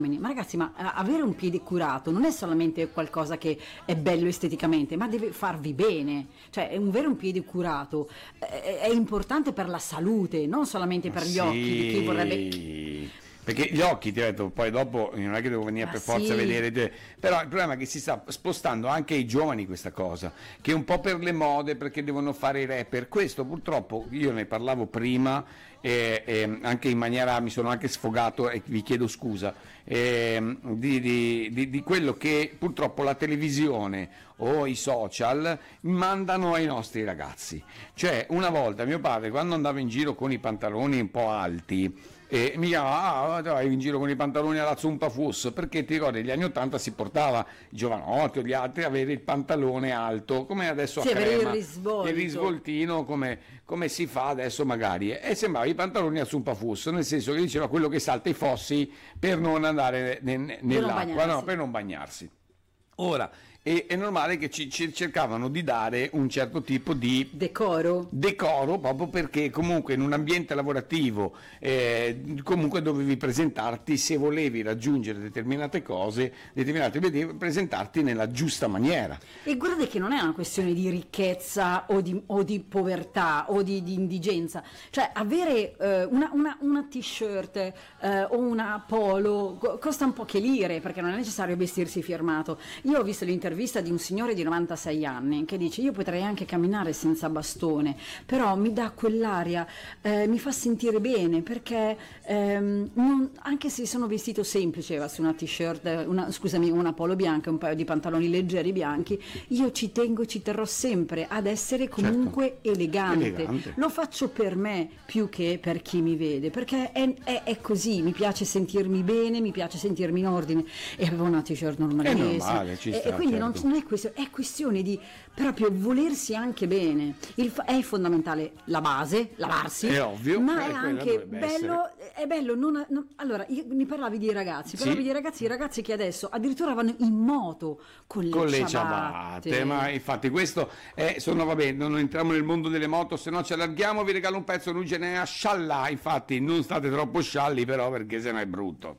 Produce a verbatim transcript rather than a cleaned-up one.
Ma ragazzi, ma eh, avere un piede curato non è solamente qualcosa che è bello esteticamente, ma deve farvi bene. Cioè, è un avere un piede curato eh, è importante per la salute, non solamente per gli Sì, occhi di chi vorrebbe. perché gli occhi, ti ho detto, poi dopo non è che devo venire Ah, per forza a sì. vedere te, però il problema è che si sta spostando anche ai giovani questa cosa, che è un po' per le mode, perché devono fare i rapper. Questo purtroppo, io ne parlavo prima, e, e anche in maniera, mi sono anche sfogato e vi chiedo scusa, eh, di, di, di, di quello che purtroppo la televisione o i social mandano ai nostri ragazzi. Cioè, una volta mio padre, quando andava in giro con i pantaloni un po' alti, e mi chiamava, ah, vai in giro con i pantaloni alla zumpa fuss, perché ti ricordi, negli anni ottanta si portava i giovanotti o gli altri a avere il pantalone alto, come adesso Sì, a avere il crema, risvolto. il risvoltino come, come si fa adesso magari, e sembrava i pantaloni a zumpa fuss, nel senso che diceva quello che salta i fossi per non andare ne- ne- nell'acqua, bagnarsi. no, per non bagnarsi. Ora, è, è normale che ci, ci cercavano di dare un certo tipo di Decoro. decoro, proprio perché comunque in un ambiente lavorativo eh, comunque dovevi presentarti, se volevi raggiungere determinate cose, determinate devi presentarti nella giusta maniera. E guardate che non è una questione di ricchezza o di, o di povertà o di, di indigenza, cioè avere eh, una, una- una t-shirt eh, o una polo co- costa un poche lire, perché non è necessario vestirsi firmato. Io ho visto l'intervista di un signore di novantasei anni che dice: io potrei anche camminare senza bastone, però mi dà quell'aria, eh, mi fa sentire bene, perché ehm, non- anche se sono vestito semplice, va su una t-shirt, una, scusami, una polo bianca, un paio di pantaloni leggeri bianchi, io ci tengo, ci terrò sempre ad essere comunque elegante. Elegante. Lo faccio per me più che per chi mi vede, perché è, è- è così, mi piace sentirmi bene, mi piace sentirmi in ordine, e avevo una t-shirt normalissima. È normale, ci E- sta, e quindi non, certo. non è questione, è questione di proprio volersi anche bene. Il fa- è fondamentale la base, lavarsi, È ovvio, ma eh, è quella anche dovrebbe bello, è bello non, non- allora io, mi parlavi di ragazzi, Sì. parlavi di ragazzi, i ragazzi che adesso addirittura vanno in moto con le, Con le ciabatte. ciabatte, ma infatti questo è, sono, vabbè, non entriamo nel mondo delle moto, se no ci allarghiamo, vi regalo un pezzo, lui ce n'è a scialla, infatti non state troppo scialli però, perché sennò è brutto.